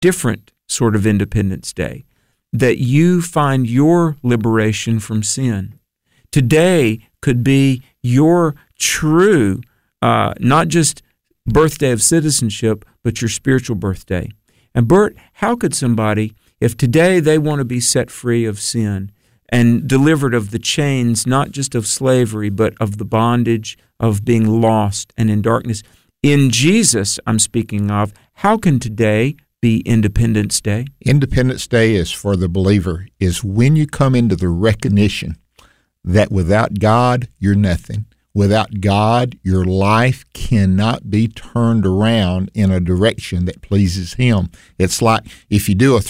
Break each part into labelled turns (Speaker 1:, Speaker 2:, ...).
Speaker 1: different sort of Independence Day, that you find your liberation from sin. Today could be your true, not just birthday of citizenship, but your spiritual birthday. And Bert, how could somebody, if today they want to be set free of sin and delivered of the chains, not just of slavery, but of the bondage of being lost and in darkness, in Jesus I'm speaking of, how can today be Independence Day?
Speaker 2: Independence Day is for the believer, is when you come into the recognition that without God, you're nothing. Without God, your life cannot be turned around in a direction that pleases Him. It's like if you do a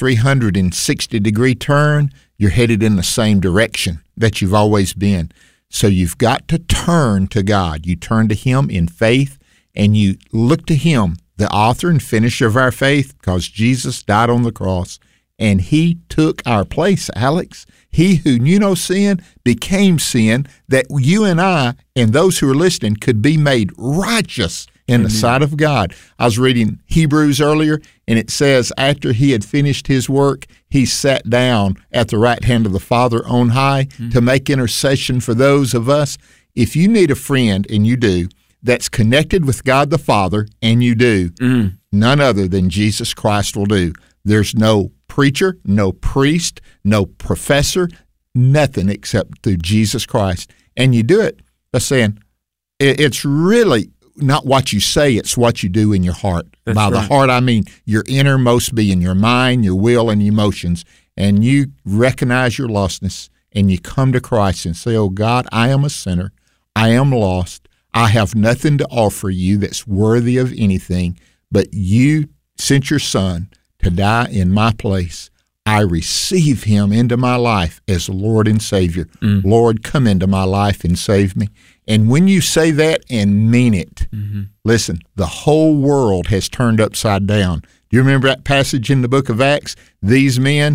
Speaker 2: 360-degree turn, you're headed in the same direction that you've always been. So you've got to turn to God. You turn to Him in faith, and you look to Him, the author and finisher of our faith, because Jesus died on the cross, and He took our place, Alex. He who knew no sin became sin, that you and I and those who are listening could be made righteous in the sight of God. I was reading Hebrews earlier, and it says after He had finished His work, He sat down at the right hand of the Father on high to make intercession for those of us. If you need a friend, and you do, that's connected with God the Father, and you do, none other than Jesus Christ will do. There's no preacher, no priest, no professor, nothing except through Jesus Christ. And you do it by saying, it's really not what you say, it's what you do in your heart.
Speaker 1: That's
Speaker 2: by
Speaker 1: right.
Speaker 2: the heart, I mean your innermost being, your mind, your will, and your emotions. And you recognize your lostness, and you come to Christ and say, oh God, I am a sinner. I am lost. I have nothing to offer you that's worthy of anything, but you sent your Son to die in my place. I receive Him into my life as Lord and Savior. Lord, come into my life and save me. And when you say that and mean it, listen, the whole world has turned upside down. Do you remember that passage in the book of Acts? These men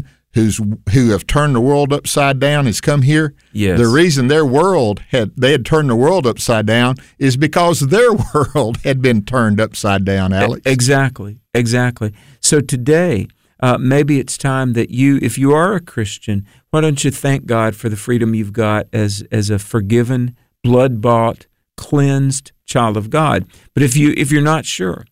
Speaker 2: who have turned the world upside down has come here.
Speaker 1: Yes.
Speaker 2: The reason their world had turned the world upside down is because their world had been turned upside down, Alex.
Speaker 1: Exactly. So today, maybe it's time that you, if you are a Christian, why don't you thank God for the freedom you've got as a forgiven, blood-bought, cleansed child of God. But if you're not sure,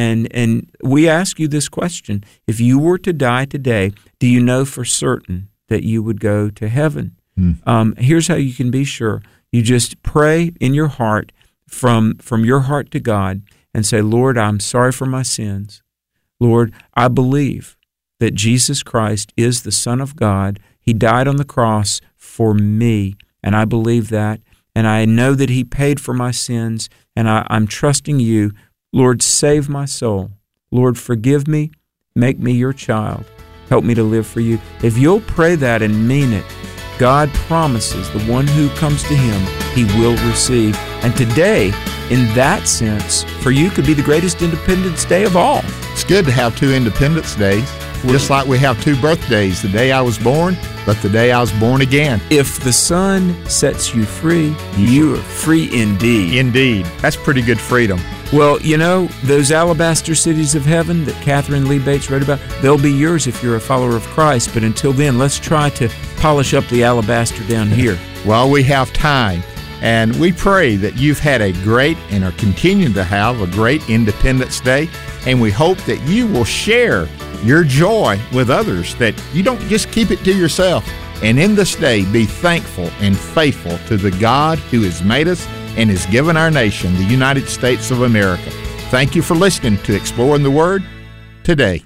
Speaker 1: and we ask you this question, if you were to die today, do you know for certain that you would go to heaven? Here's how you can be sure. You just pray in your heart, from your heart to God, and say, Lord, I'm sorry for my sins. Lord, I believe that Jesus Christ is the Son of God. He died on the cross for me, and I believe that, and I know that He paid for my sins, and I'm trusting You. Lord, save my soul. Lord, forgive me. Make me Your child. Help me to live for You. If you'll pray that and mean it, God promises the one who comes to Him, he will receive. And today, in that sense, for you could be the greatest Independence Day of all.
Speaker 2: It's good to have two Independence Days, just like we have two birthdays, the day I was born, but the day I was born again.
Speaker 1: If the Son sets you free, you are free indeed.
Speaker 2: Indeed. That's pretty good freedom.
Speaker 1: Well, you know, those alabaster cities of heaven that Catherine Lee Bates wrote about, they'll be yours if you're a follower of Christ. But until then, let's try to polish up the alabaster down here.
Speaker 2: Well, we have time, and we pray that you've had a great and are continuing to have a great Independence Day, and we hope that you will share your joy with others, that you don't just keep it to yourself. And in this day, be thankful and faithful to the God who has made us and has given our nation, the United States of America. Thank you for listening to Exploring the Word today.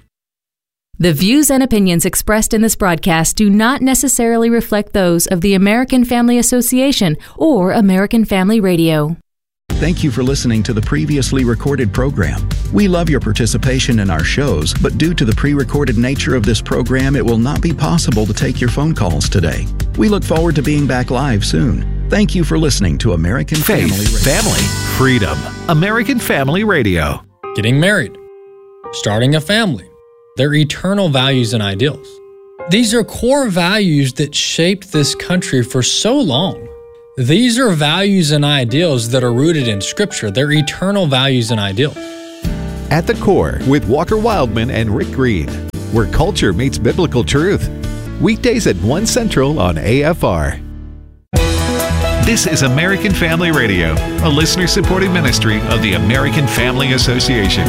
Speaker 3: The views and opinions expressed in this broadcast do not necessarily reflect those of the American Family Association or American Family Radio.
Speaker 4: Thank you for listening to the previously recorded program. We love your participation in our shows, but due to the pre-recorded nature of this program, it will not be possible to take your phone calls today. We look forward to being back live soon. Thank you for listening to American
Speaker 5: Faith,
Speaker 4: Family Radio.
Speaker 5: family, freedom. American Family Radio.
Speaker 6: Getting married, starting a family, their eternal values and ideals. These are core values that shaped this country for so long. These are values and ideals that are rooted in Scripture. They're eternal values and ideals.
Speaker 5: At the Core with Walker Wildman and Rick Green, where culture meets biblical truth. Weekdays at 1 Central on AFR.
Speaker 7: This is American Family Radio, a listener-supported ministry of the American Family Association.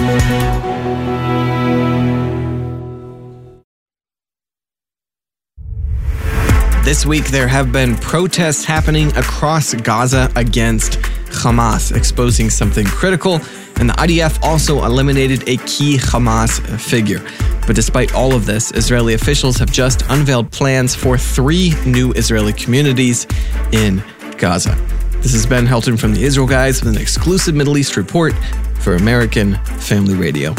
Speaker 8: This week, there have been protests happening across Gaza against Hamas, exposing something critical, and the IDF also eliminated a key Hamas figure. But despite all of this, Israeli officials have just unveiled plans for 3 new Israeli communities in Gaza. This is Ben Helton from the Israel Guys with an exclusive Middle East report for American Family Radio.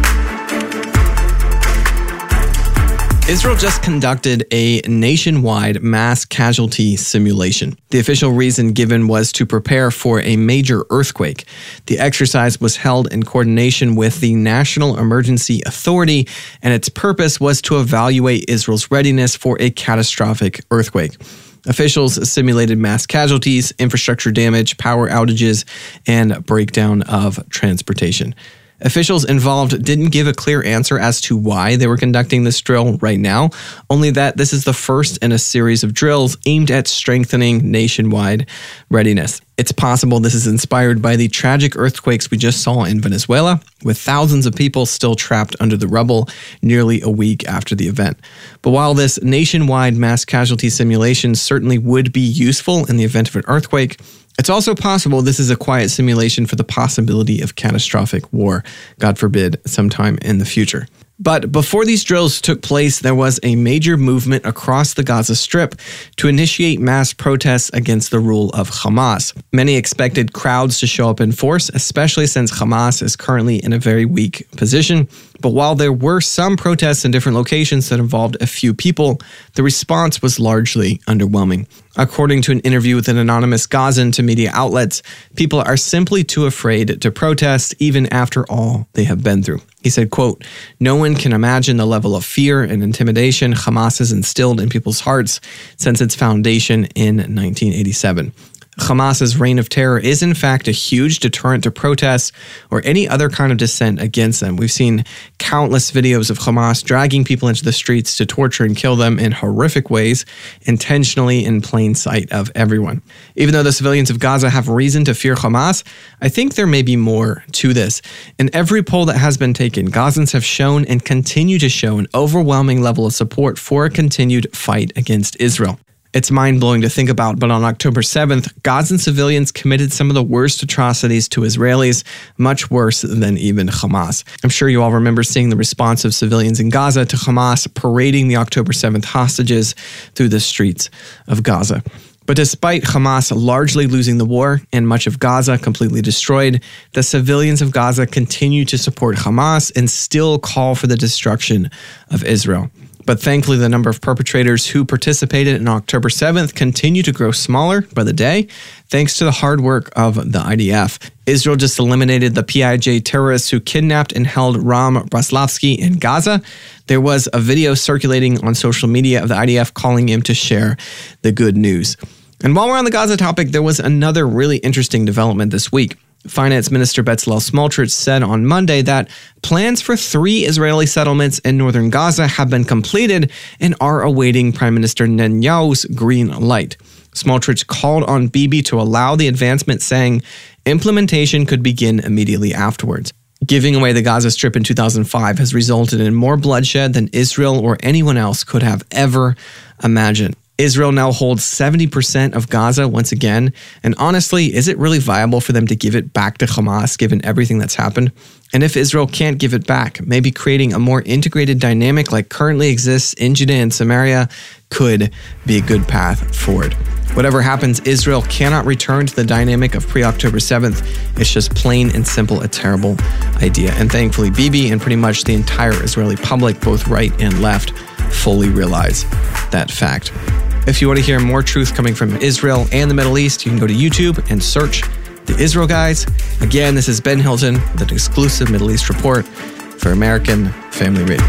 Speaker 8: Israel just conducted a nationwide mass casualty simulation. The official reason given was to prepare for a major earthquake. The exercise was held in coordination with the National Emergency Authority, and its purpose was to evaluate Israel's readiness for a catastrophic earthquake. Officials simulated mass casualties, infrastructure damage, power outages, and breakdown of transportation. Officials involved didn't give a clear answer as to why they were conducting this drill right now, only that this is the first in a series of drills aimed at strengthening nationwide readiness. It's possible this is inspired by the tragic earthquakes we just saw in Venezuela, with thousands of people still trapped under the rubble nearly a week after the event. But while this nationwide mass casualty simulation certainly would be useful in the event of an earthquake, it's also possible this is a quiet simulation for the possibility of catastrophic war, God forbid, sometime in the future. But before these drills took place, there was a major movement across the Gaza Strip to initiate mass protests against the rule of Hamas. Many expected crowds to show up in force, especially since Hamas is currently in a very weak position. But while there were some protests in different locations that involved a few people, the response was largely underwhelming. According to an interview with an anonymous Gazan to media outlets, people are simply too afraid to protest even after all they have been through. He said, quote, "No one can imagine the level of fear and intimidation Hamas has instilled in people's hearts since its foundation in 1987. Hamas's reign of terror is in fact a huge deterrent to protests or any other kind of dissent against them. We've seen countless videos of Hamas dragging people into the streets to torture and kill them in horrific ways, intentionally in plain sight of everyone. Even though the civilians of Gaza have reason to fear Hamas, I think there may be more to this. In every poll that has been taken, Gazans have shown and continue to show an overwhelming level of support for a continued fight against Israel. It's mind-blowing to think about, but on October 7th, Gazan civilians committed some of the worst atrocities to Israelis, much worse than even Hamas. I'm sure you all remember seeing the response of civilians in Gaza to Hamas parading the October 7th hostages through the streets of Gaza. But despite Hamas largely losing the war and much of Gaza completely destroyed, the civilians of Gaza continue to support Hamas and still call for the destruction of Israel. But thankfully, the number of perpetrators who participated in October 7th continue to grow smaller by the day, thanks to the hard work of the IDF. Israel just eliminated the PIJ terrorists who kidnapped and held Ram Braslavsky in Gaza. There was a video circulating on social media of the IDF calling him to share the good news. And while we're on the Gaza topic, there was another really interesting development this week. Finance Minister Bezalel Smotrich said on Monday that plans for 3 Israeli settlements in northern Gaza have been completed and are awaiting Prime Minister Netanyahu's green light. Smotrich called on Bibi to allow the advancement, saying implementation could begin immediately afterwards. Giving away the Gaza Strip in 2005 has resulted in more bloodshed than Israel or anyone else could have ever imagined. Israel now holds 70% of Gaza once again, and honestly, is it really viable for them to give it back to Hamas given everything that's happened? And if Israel can't give it back, maybe creating a more integrated dynamic like currently exists in Judea and Samaria could be a good path forward. Whatever happens, Israel cannot return to the dynamic of pre-October 7th. It's just plain and simple a terrible idea. And thankfully, Bibi and pretty much the entire Israeli public, both right and left, fully realize that fact. If you want to hear more truth coming from Israel and the Middle East, you can go to YouTube and search The Israel Guys. Again, this is Ben Hilton with an exclusive Middle East report for American Family Radio.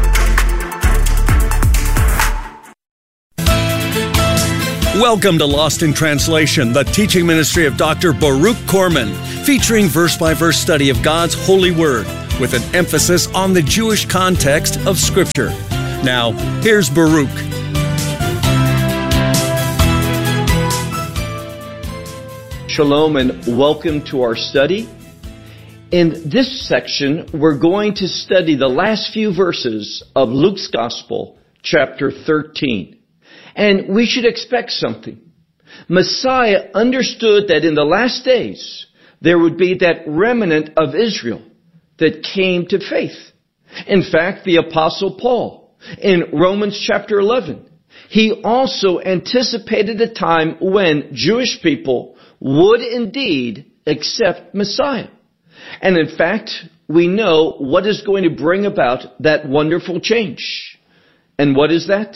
Speaker 9: Welcome to Lost in Translation, the teaching ministry of Dr. Baruch Korman, featuring verse-by-verse study of God's holy word with an emphasis on the Jewish context of Scripture. Now, here's Baruch.
Speaker 10: Shalom and welcome to our study. In this section, we're going to study the last few verses of Luke's Gospel, chapter 13. And we should expect something. Messiah understood that in the last days, there would be that remnant of Israel that came to faith. In fact, the Apostle Paul, in Romans chapter 11, he also anticipated a time when Jewish people would indeed accept Messiah. And in fact, we know what is going to bring about that wonderful change. And what is that?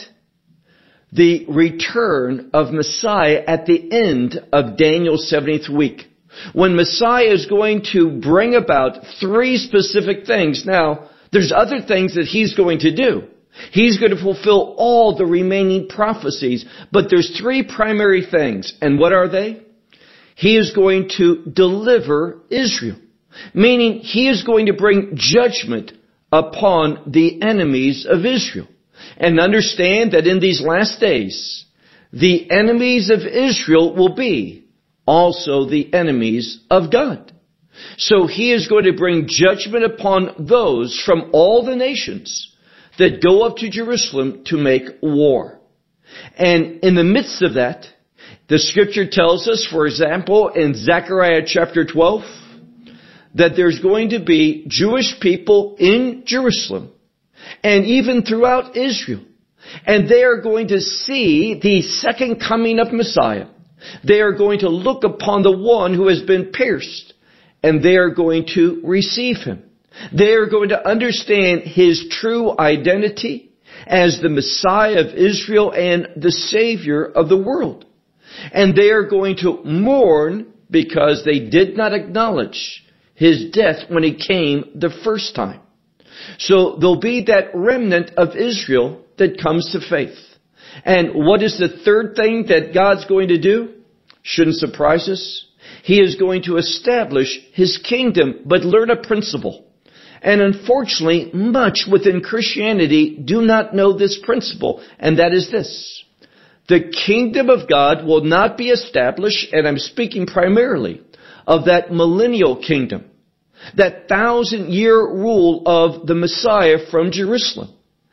Speaker 10: The return of Messiah at the end of Daniel's 70th week, when Messiah is going to bring about three specific things. Now, there's other things that he's going to do. He's going to fulfill all the remaining prophecies, but there's three primary things. And what are they? He is going to deliver Israel, meaning he is going to bring judgment upon the enemies of Israel. And understand that in these last days, the enemies of Israel will be also the enemies of God. So he is going to bring judgment upon those from all the nations that go up to Jerusalem to make war. And in the midst of that, the scripture tells us, for example, in Zechariah chapter 12, that there's going to be Jewish people in Jerusalem and even throughout Israel. And they are going to see the second coming of Messiah. They are going to look upon the one who has been pierced, and they are going to receive him. They are going to understand his true identity as the Messiah of Israel and the Savior of the world. And they are going to mourn because they did not acknowledge his death when he came the first time. So there'll be that remnant of Israel that comes to faith. And what is the third thing that God's going to do? Shouldn't surprise us. He is going to establish his kingdom, but learn a principle. And unfortunately, much within Christianity do not know this principle, and that is this. The kingdom of God will not be established, and I'm speaking primarily of that millennial kingdom, that 1,000-year rule of the Messiah from Jerusalem.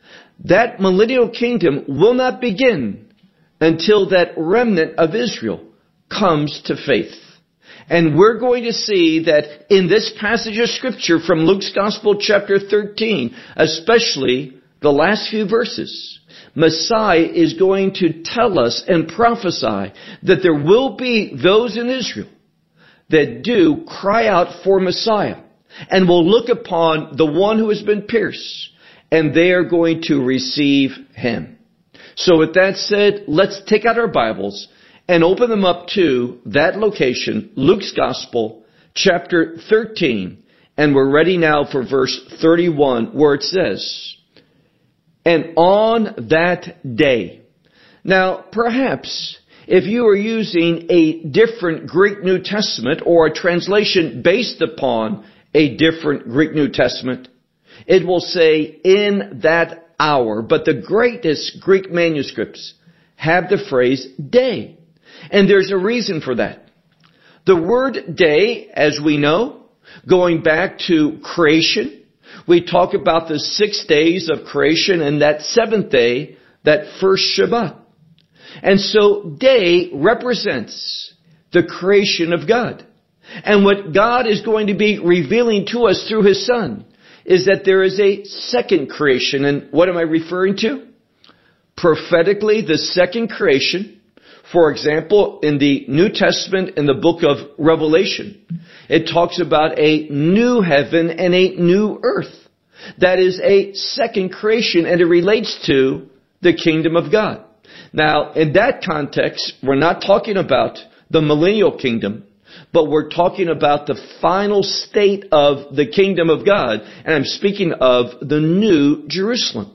Speaker 10: That millennial kingdom will not begin until that remnant of Israel comes to faith. And we're going to see that in this passage of Scripture from Luke's Gospel chapter 13, especially the last few verses, Messiah is going to tell us and prophesy that there will be those in Israel that do cry out for Messiah and will look upon the one who has been pierced, and they are going to receive him. So with that said, let's take out our Bibles and open them up to that location, Luke's Gospel, chapter 13. And we're ready now for verse 31, where it says, "And on that day." Now, perhaps if you are using a different Greek New Testament or a translation based upon a different Greek New Testament, it will say "in that hour." But the greatest Greek manuscripts have the phrase "day." And there's a reason for that. The word "day," as we know, going back to creation, we talk about the 6 days of creation and that 7th day, that first Shabbat. And so day represents the creation of God. And what God is going to be revealing to us through his Son is that there is a second creation. And what am I referring to? Prophetically, the second creation. For example, in the New Testament, in the book of Revelation, it talks about a new heaven and a new earth. That is a second creation, and it relates to the kingdom of God. Now, in that context, we're not talking about the millennial kingdom, but we're talking about the final state of the kingdom of God, and I'm speaking of the new Jerusalem.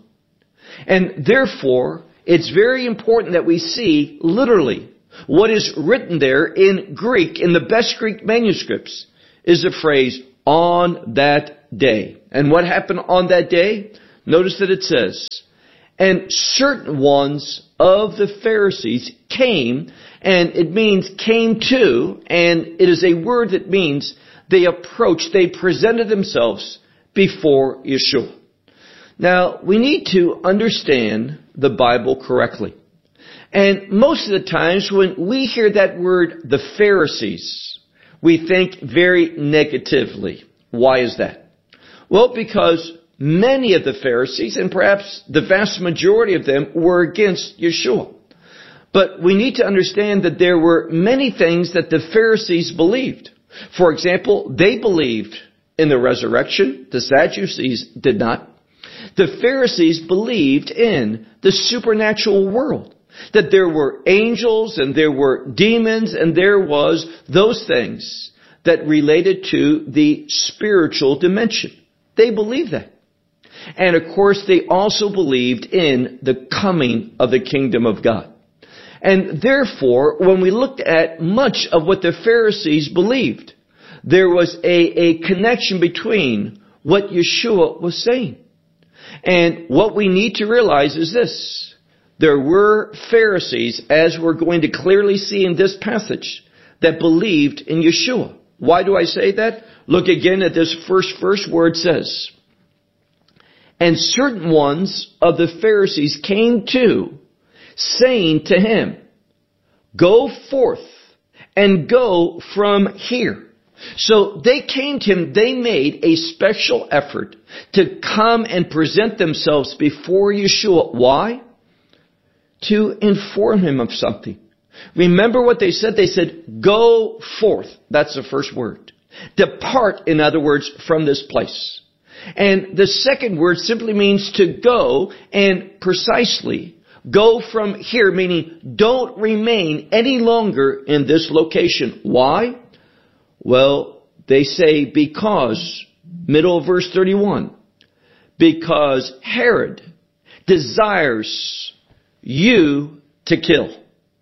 Speaker 10: And therefore, it's very important that we see literally what is written there in Greek, in the best Greek manuscripts, is the phrase "on that day. And what happened on that day? Notice that it says, and certain ones of the Pharisees came, and it means came to, and it is a word that means they approached, they presented themselves before Yeshua. Now, we need to understand the Bible correctly. And most of the times when we hear that word, the Pharisees, we think very negatively. Why is that? Well, because many of the Pharisees, and perhaps the vast majority of them, were against Yeshua. But we need to understand that there were many things that the Pharisees believed. For example, they believed in the resurrection. The Sadducees did not. The Pharisees believed in the supernatural world, that there were angels and there were demons and there was those things that related to the spiritual dimension. They believed that. And of course, they also believed in the coming of the kingdom of God. And therefore, when we looked at much of what the Pharisees believed, there was a connection between what Yeshua was saying. And what we need to realize is this. There were Pharisees, as we're going to clearly see in this passage, that believed in Yeshua. Why do I say that? Look again at this first verse where it says, and certain ones of the Pharisees came to, saying to him, go forth and go from here. So they came to him, they made a special effort to come and present themselves before Yeshua. Why? To inform him of something. Remember what they said? They said, go forth. That's the first word. Depart, in other words, from this place. And the second word simply means to go, and precisely go from here, meaning don't remain any longer in this location. Why? Well, they say because, middle of verse 31, because Herod desires you to kill.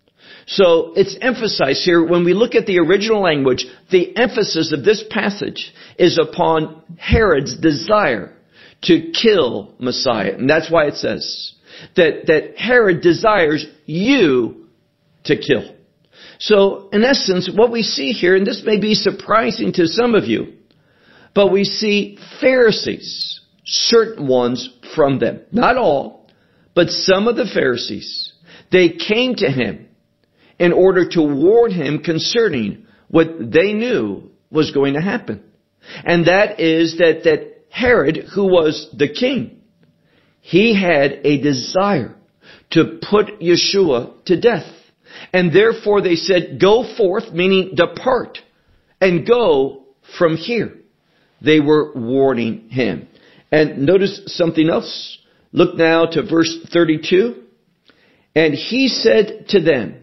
Speaker 10: So it's emphasized here, when we look at the original language, the emphasis of this passage is upon Herod's desire to kill Messiah. And that's why it says that Herod desires you to kill. So, in essence, what we see here, and this may be surprising to some of you, but we see Pharisees, certain ones from them. Not all, but some of the Pharisees. They came to him in order to warn him concerning what they knew was going to happen. And that is that Herod, who was the king, he had a desire to put Yeshua to death. And therefore they said, go forth, meaning depart, and go from here. They were warning him. And notice something else. Look now to verse 32. And he said to them,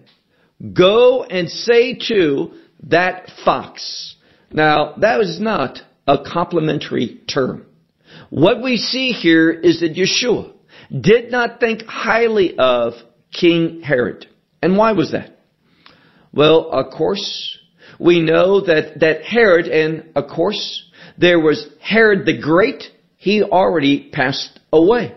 Speaker 10: go and say to that fox. Now, that was not a complimentary term. What we see here is that Yeshua did not think highly of King Herod. And why was that? Well, of course, we know that Herod, and of course, there was Herod the Great. He already passed away.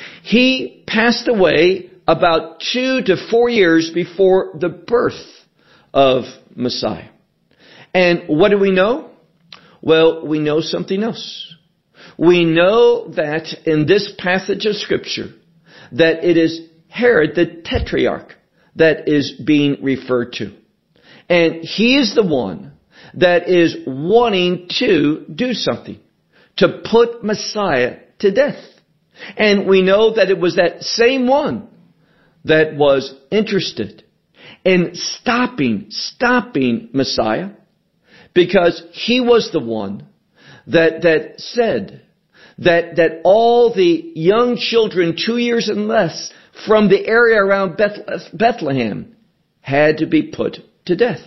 Speaker 10: He passed away about 2 to 4 years before the birth of Messiah. And what do we know? Well, we know something else. We know that in this passage of Scripture, that it is Herod the Tetrarch that is being referred to. And he is the one that is wanting to do something, to put Messiah to death. And we know that it was that same one that was interested in stopping Messiah, because he was the one that said that all the young children 2 years and less from the area around Bethlehem had to be put to death.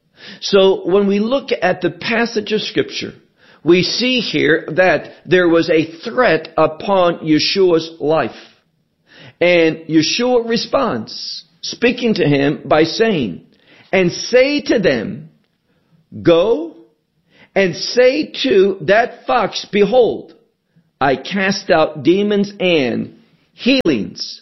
Speaker 10: So when we look at the passage of Scripture, we see here that there was a threat upon Yeshua's life. And Yeshua responds, speaking to him by saying, and say to them, go and say to that fox, behold, I cast out demons and healings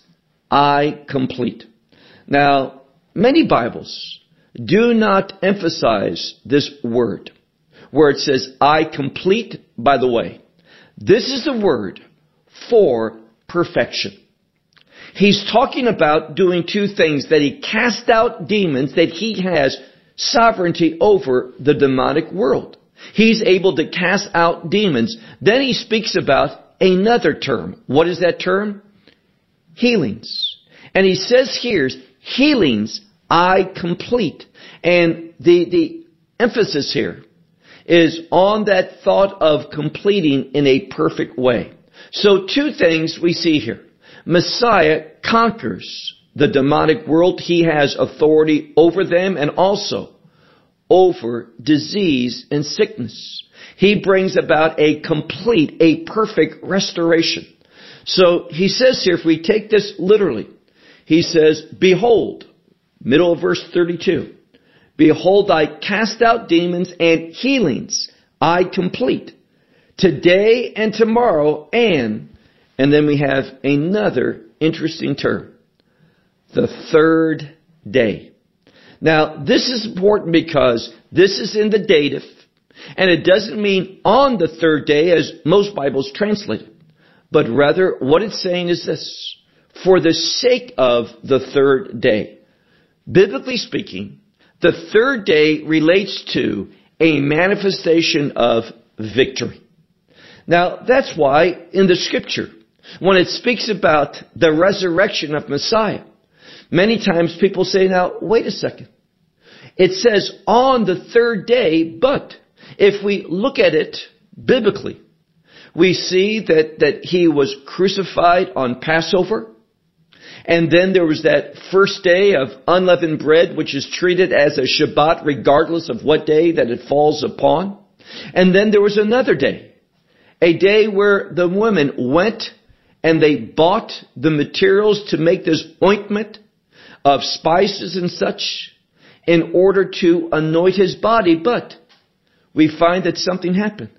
Speaker 10: I complete. Now, many Bibles do not emphasize this word, where it says, I complete. By the way, this is the word for perfection. He's talking about doing two things, that he cast out demons, that he has sovereignty over the demonic world. He's able to cast out demons. Then he speaks about another term. What is that term? Healings. And he says here, healings I complete. And the emphasis here is on that thought of completing in a perfect way. So two things we see here. Messiah conquers the demonic world. He has authority over them and also over disease and sickness. He brings about a complete, a perfect restoration. So he says here, if we take this literally, he says, behold, middle of verse 32, behold, I cast out demons and healings I complete today and tomorrow, and then we have another interesting term, the third day. Now, this is important because this is in the dative, and it doesn't mean on the third day as most Bibles translate it, but rather what it's saying is this, for the sake of the third day. Biblically speaking, the third day relates to a manifestation of victory. Now, that's why in the scripture, when it speaks about the resurrection of Messiah, many times people say, now, wait a second. It says on the third day, but if we look at it biblically, we see that he was crucified on Passover. And then there was that first day of unleavened bread, which is treated as a Shabbat regardless of what day that it falls upon. And then there was another day, a day where the women went and they bought the materials to make this ointment of spices and such in order to anoint his body. But we find that something happened.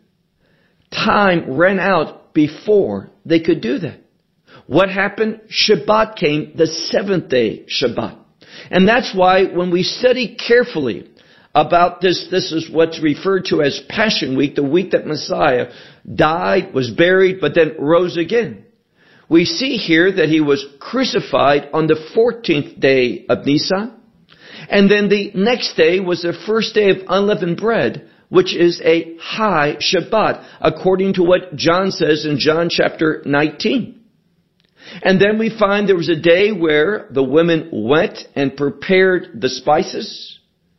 Speaker 10: Time ran out before they could do that. What happened? Shabbat came, the seventh day Shabbat. And that's why when we study carefully about this is what's referred to as Passion Week, the week that Messiah died, was buried, but then rose again. We see here that he was crucified on the 14th day of Nisan. And then the next day was the first day of unleavened bread, which is a high Shabbat, according to what John says in John chapter 19. And then we find there was a day where the women went and prepared the spices,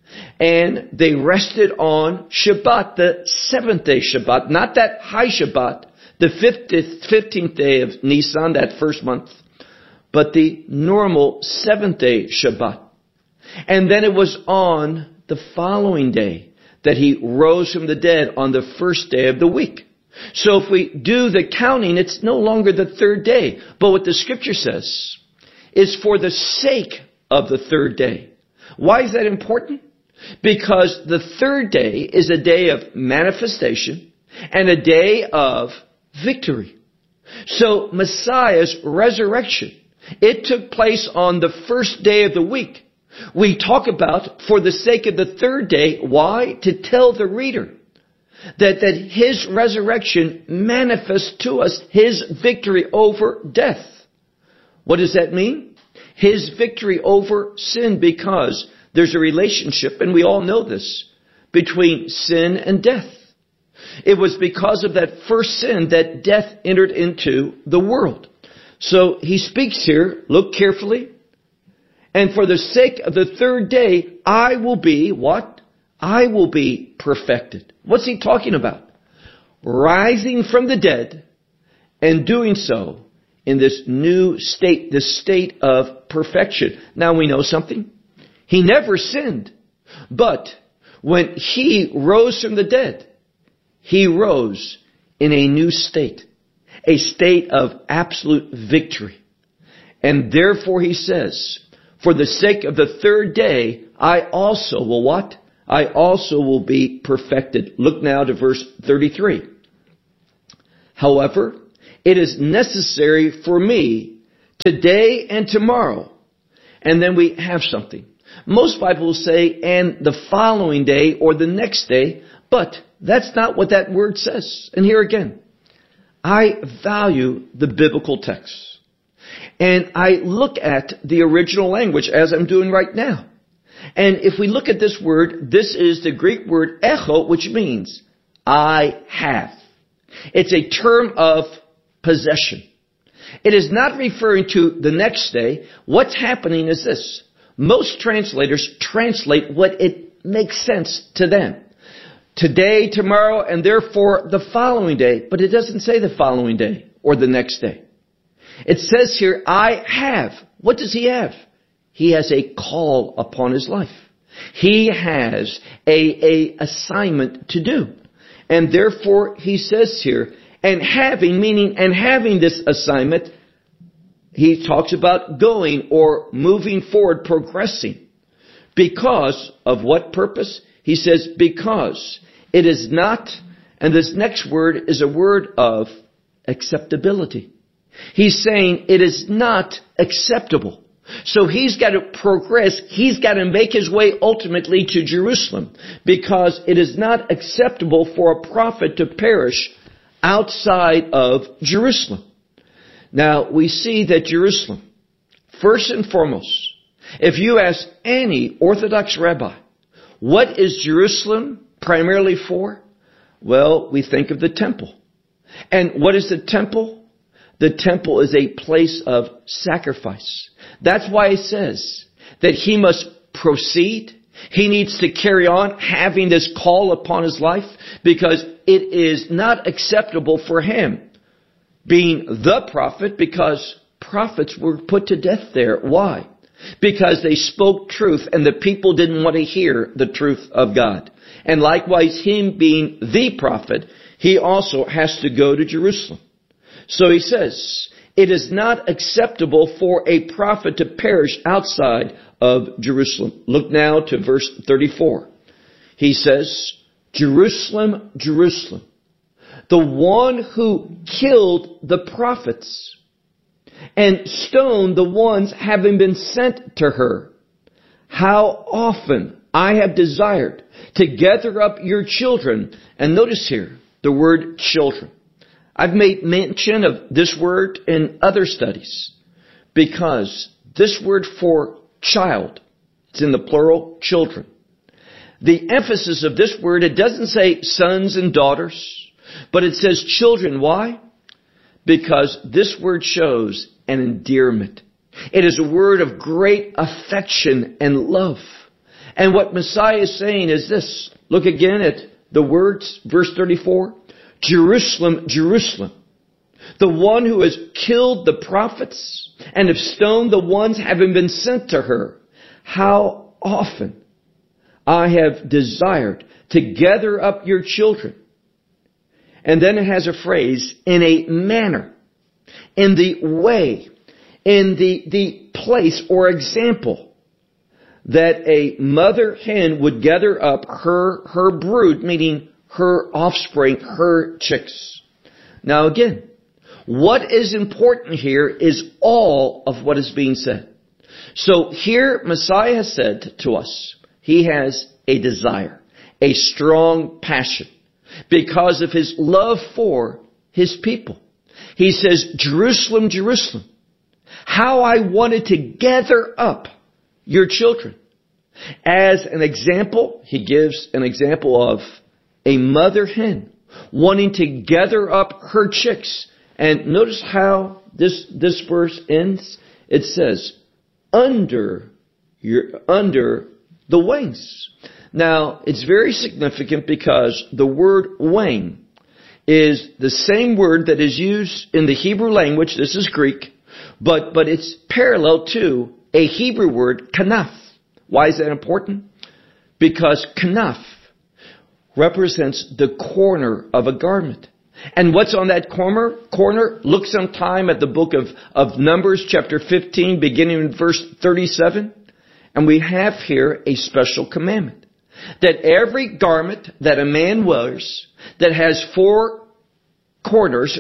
Speaker 10: and they rested on Shabbat, the seventh day Shabbat, not that high Shabbat, the 15th day of Nisan, that first month, but the normal seventh day Shabbat. And then it was on the following day that he rose from the dead on the first day of the week. So if we do the counting, it's no longer the third day. But what the scripture says is for the sake of the third day. Why is that important? Because the third day is a day of manifestation and a day of victory. So Messiah's resurrection, it took place on the first day of the week. We talk about for the sake of the third day. Why? To tell the reader that his resurrection manifests to us his victory over death. What does that mean? His victory over sin, because there's a relationship, and we all know this, between sin and death. It was because of that first sin that death entered into the world. So he speaks here, look carefully, and for the sake of the third day, I will be what? I will be perfected. What's he talking about? Rising from the dead and doing so in this new state, this state of perfection. Now we know something. He never sinned. But when he rose from the dead, he rose in a new state, a state of absolute victory. And therefore he says, for the sake of the third day, I also will what? I also will be perfected. Look now to verse 33. However, it is necessary for me today and tomorrow. And then we have something. Most Bibles say, and the following day or the next day, but that's not what that word says. And here again, I value the biblical text. And I look at the original language as I'm doing right now. And if we look at this word, this is the Greek word echo, which means I have. It's a term of possession. It is not referring to the next day. What's happening is this. Most translators translate what it makes sense to them. Today, tomorrow, and therefore the following day. But it doesn't say the following day or the next day. It says here, I have. What does he have? He has a call upon his life. He has a assignment to do. And therefore, he says here, and having, meaning, and having this assignment, he talks about going or moving forward, progressing. Because of what purpose? He says, because it is not, and this next word is a word of acceptability. He's saying it is not acceptable. So he's got to progress. He's got to make his way ultimately to Jerusalem, because it is not acceptable for a prophet to perish outside of Jerusalem. Now, we see that Jerusalem, first and foremost, if you ask any Orthodox rabbi, what is Jerusalem primarily for? Well, we think of the temple. And what is the temple? The temple is a place of sacrifice. That's why it says that he must proceed. He needs to carry on having this call upon his life, because it is not acceptable for him being the prophet, because prophets were put to death there. Why? Because they spoke truth and the people didn't want to hear the truth of God. And likewise, him being the prophet, he also has to go to Jerusalem. So he says, it is not acceptable for a prophet to perish outside of Jerusalem. Look now to verse 34. He says, Jerusalem, Jerusalem, the one who killed the prophets and stoned the ones having been sent to her. How often I have desired to gather up your children. And notice here, the word children. I've made mention of this word in other studies, because this word for child, it's in the plural, children. The emphasis of this word, it doesn't say sons and daughters, but it says children. Why? Because this word shows an endearment. It is a word of great affection and love. And what Messiah is saying is this. Look again at the words, verse 34. Jerusalem, Jerusalem, the one who has killed the prophets and have stoned the ones having been sent to her. How often I have desired to gather up your children. And then it has a phrase, in a manner, in the way, in the place or example that a mother hen would gather up her brood, meaning her offspring, her chicks. Now again, what is important here is all of what is being said. So here Messiah has said to us, he has a desire, a strong passion, because of his love for his people. He says, Jerusalem, Jerusalem, how I wanted to gather up your children. As an example, he gives an example of a mother hen wanting to gather up her chicks. And notice how this verse ends. It says, under the wings. Now, it's very significant because the word wing is the same word that is used in the Hebrew language. This is Greek, but it's parallel to a Hebrew word, kanaf. Why is that important? Because kanaf represents the corner of a garment. And what's on that corner? Look sometime at the book of Numbers, chapter 15, beginning in verse 37. And we have here a special commandment. that every garment that a man wears that has 4 corners,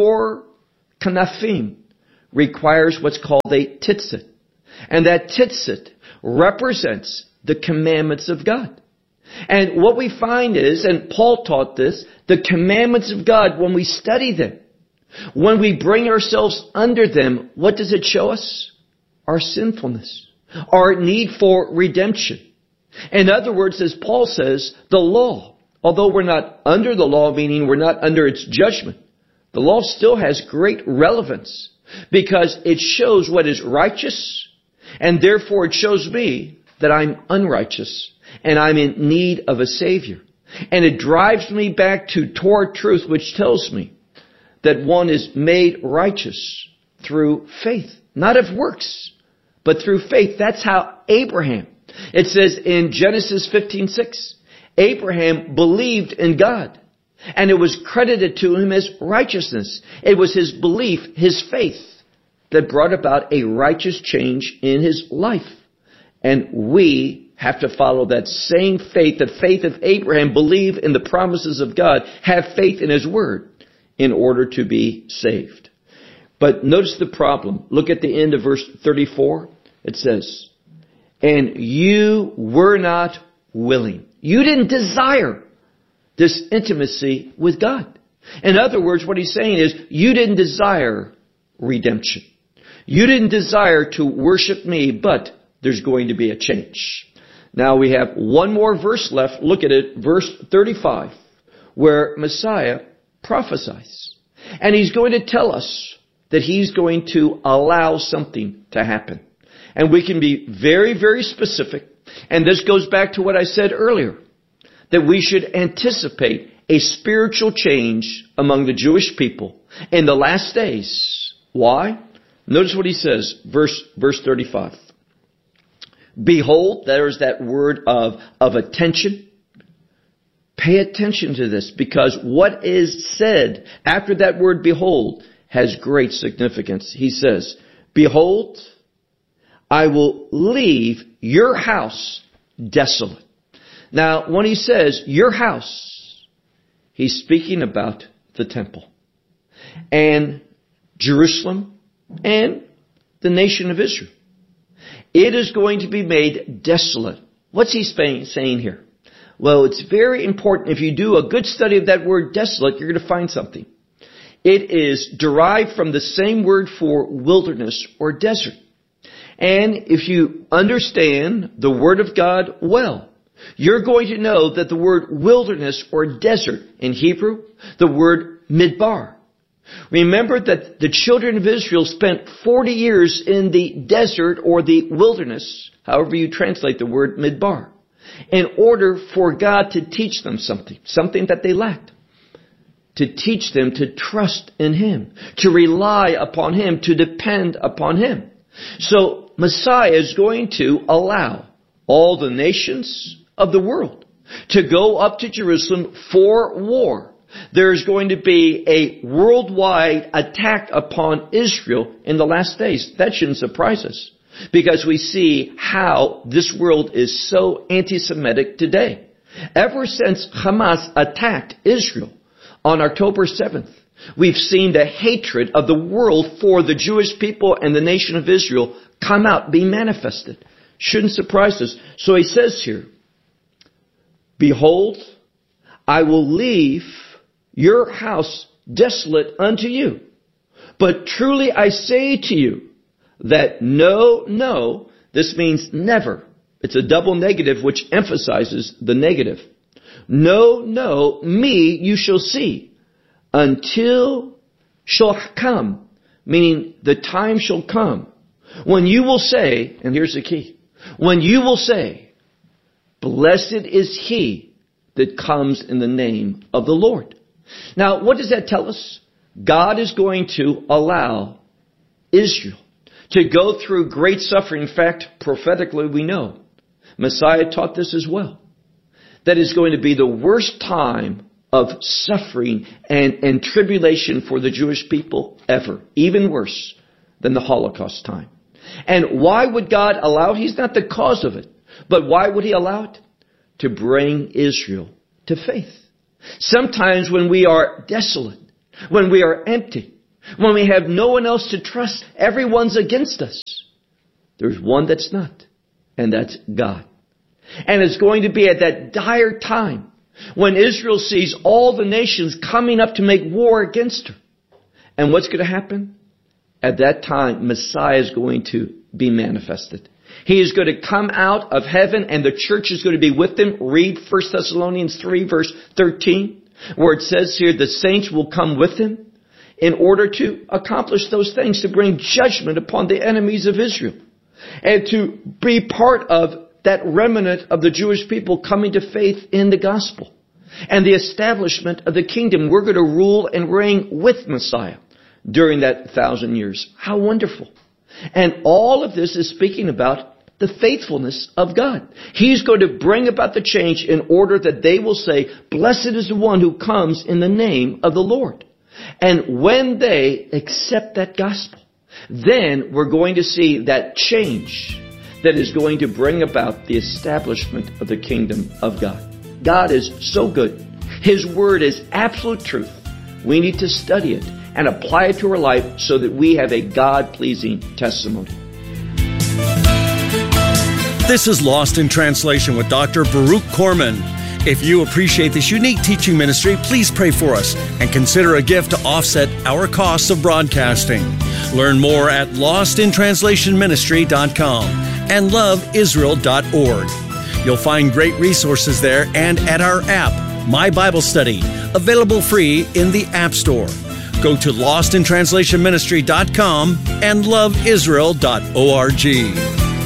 Speaker 10: 4 kanafim, requires what's called a tzitzit. And that tzitzit represents the commandments of God. And what we find is, and Paul taught this, the commandments of God, when we study them, when we bring ourselves under them, what does it show us? Our sinfulness, our need for redemption. In other words, as Paul says, the law, although we're not under the law, meaning we're not under its judgment, the law still has great relevance because it shows what is righteous, and therefore it shows me that I'm unrighteous and I'm in need of a Savior. And it drives me back to Torah truth, which tells me that one is made righteous through faith, not of works, but through faith. That's how Abraham, it says in Genesis 15:6, Abraham believed in God, and it was credited to him as righteousness. It was his belief, his faith, that brought about a righteous change in his life. And we have to follow that same faith, the faith of Abraham, believe in the promises of God, have faith in His Word in order to be saved. But notice the problem. Look at the end of verse 34. It says, and you were not willing. You didn't desire this intimacy with God. In other words, what he's saying is, you didn't desire redemption. You didn't desire to worship me, but there's going to be a change. Now we have one more verse left. Look at it, verse 35, where Messiah prophesies. And he's going to tell us that he's going to allow something to happen. And we can be very, very specific. And this goes back to what I said earlier, that we should anticipate a spiritual change among the Jewish people in the last days. Why? Notice what he says, verse 35. Behold, there's that word of attention. Pay attention to this, because what is said after that word behold has great significance. He says, behold, I will leave your house desolate. Now, when he says your house, he's speaking about the temple and Jerusalem and the nation of Israel. It is going to be made desolate. What's he saying here? Well, it's very important. If you do a good study of that word desolate, you're going to find something. It is derived from the same word for wilderness or desert. And if you understand the Word of God well, you're going to know that the word wilderness or desert in Hebrew, the word midbar. Remember that the children of Israel spent 40 years in the desert or the wilderness, however you translate the word midbar, in order for God to teach them something that they lacked. To teach them to trust in Him, to rely upon Him, to depend upon Him. So Messiah is going to allow all the nations of the world to go up to Jerusalem for war. There's going to be a worldwide attack upon Israel in the last days. That shouldn't surprise us, because we see how this world is so anti-Semitic today. Ever since Hamas attacked Israel on October 7th, we've seen the hatred of the world for the Jewish people and the nation of Israel come out, be manifested. Shouldn't surprise us. So he says here, behold, I will leave your house desolate unto you. But truly I say to you that no, this means never. It's a double negative which emphasizes the negative. No, me you shall see until shall come, meaning the time shall come when you will say, and here's the key, when you will say, blessed is he that comes in the name of the Lord. Now, what does that tell us? God is going to allow Israel to go through great suffering. In fact, prophetically we know, Messiah taught this as well, that is going to be the worst time of suffering and tribulation for the Jewish people ever, even worse than the Holocaust time. And why would God allow? He's not the cause of it, but why would He allow it? to bring Israel to faith. Sometimes when we are desolate, when we are empty, when we have no one else to trust, everyone's against us. There's one that's not, and that's God. And it's going to be at that dire time when Israel sees all the nations coming up to make war against her. And what's going to happen? At that time, Messiah is going to be manifested. He is going to come out of heaven and the church is going to be with him. Read 1 Thessalonians 3 verse 13, where it says here, the saints will come with him in order to accomplish those things, to bring judgment upon the enemies of Israel, and to be part of that remnant of the Jewish people coming to faith in the gospel and the establishment of the kingdom. We're going to rule and reign with Messiah during that 1,000 years. How wonderful. And all of this is speaking about the faithfulness of God. He's going to bring about the change in order that they will say, blessed is the one who comes in the name of the Lord. And when they accept that gospel, then we're going to see that change that is going to bring about the establishment of the kingdom of God. God is so good. His word is absolute truth. We need to study it and apply it to our life so that we have a God-pleasing testimony.
Speaker 9: This is Lost in Translation with Dr. Baruch Korman. If you appreciate this unique teaching ministry, please pray for us and consider a gift to offset our costs of broadcasting. Learn more at lostintranslationministry.com and loveisrael.org. You'll find great resources there and at our app, My Bible Study, available free in the App Store. Go to lostintranslationministry.com and loveisrael.org.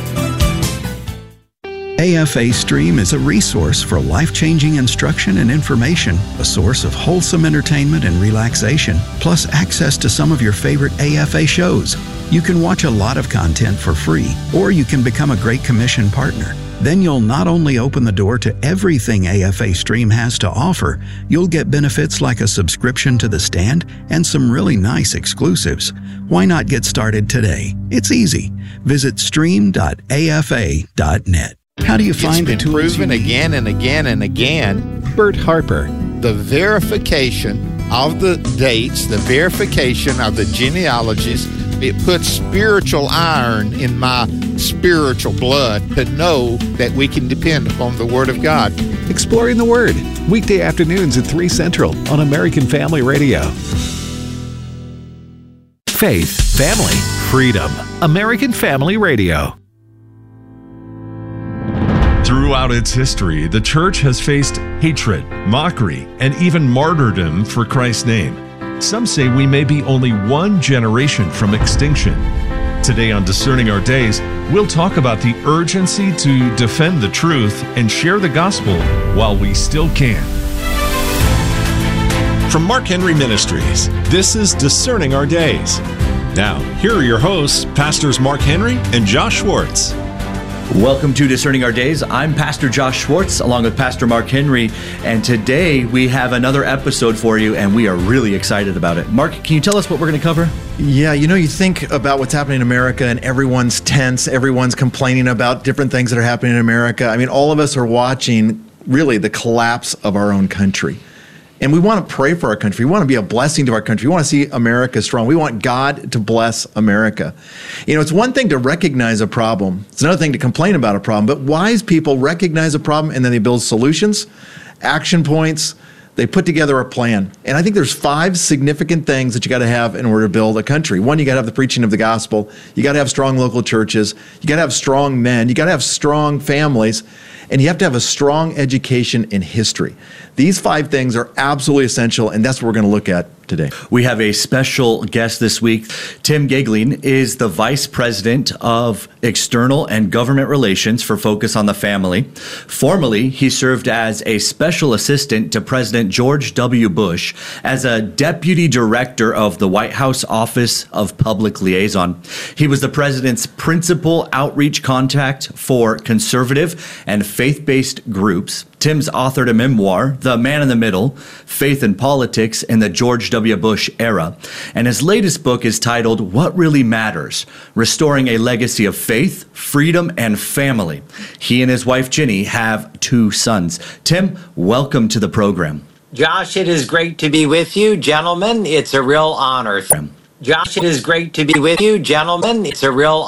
Speaker 4: AFA Stream is a resource for life-changing instruction and information, a source of wholesome entertainment and relaxation, plus access to some of your favorite AFA shows. You can watch a lot of content for free, or you can become a Great Commission partner. Then you'll not only open the door to everything AFA Stream has to offer, you'll get benefits like a subscription to The Stand and some really nice exclusives. Why not get started today? It's easy. Visit stream.afa.net. How do you find
Speaker 2: it's been proven again and again and again?
Speaker 5: Bert Harper.
Speaker 2: The verification of the dates, the verification of the genealogies, it puts spiritual iron in my spiritual blood to know that we can depend upon the Word of God.
Speaker 5: Exploring the Word, weekday afternoons at 3 Central on American Family Radio. Faith, family, freedom. American Family Radio.
Speaker 11: Throughout its history, the church has faced hatred, mockery, and even martyrdom for Christ's name. Some say we may be only one generation from extinction. Today on Discerning Our Days, we'll talk about the urgency to defend the truth and share the gospel while we still can. From Mark Henry Ministries, this is Discerning Our Days. Now, here are your hosts, Pastors Mark Henry and Josh Schwartz.
Speaker 12: Welcome to Discerning Our Days. I'm Pastor Josh Schwartz along with Pastor Mark Henry, and today we have another episode for you, and we are really excited about it. Mark, can you tell us what we're going to cover?
Speaker 13: Yeah, you think about what's happening in America, and everyone's tense, everyone's complaining about different things that are happening in America. I mean, all of us are watching, really, the collapse of our own country. And we want to pray for our country. We want to be a blessing to our country. We want to see America strong. We want God to bless America. It's one thing to recognize a problem. It's another thing to complain about a problem. But wise people recognize a problem and then they build solutions, action points. They put together a plan. And I think there's 5 significant things that you got to have in order to build a country. One, you got to have the preaching of the gospel. You got to have strong local churches. You got to have strong men. You got to have strong families. And you have to have a strong education in history. These 5 things are absolutely essential, and that's what we're going to look at today.
Speaker 12: We have a special guest this week. Tim Gagling is the Vice President of External and Government Relations for Focus on the Family. Formerly, he served as a Special Assistant to President George W. Bush as a Deputy Director of the White House Office of Public Liaison. He was the President's principal outreach contact for conservative and faith-based groups. Tim's authored a memoir, The Man in the Middle, Faith and Politics in the George W. Bush Era. And his latest book is titled What Really Matters? Restoring a Legacy of Faith, Freedom, and Family. He and his wife, Ginny, have 2 sons. Tim, welcome to the program.
Speaker 14: Josh, it is great to be with you. Gentlemen, it's a real honor. Josh, it is great to be with you. Gentlemen, it's a real